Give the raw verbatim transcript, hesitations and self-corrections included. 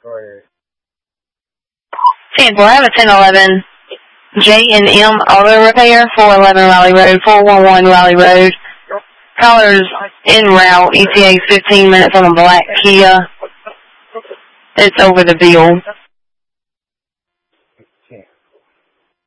ten four, I have a ten eleven J and M Auto Repair, four eleven Raleigh Road, four one one Raleigh Road. Caller's en route, E T A fifteen minutes on a black Kia. It's over the bill.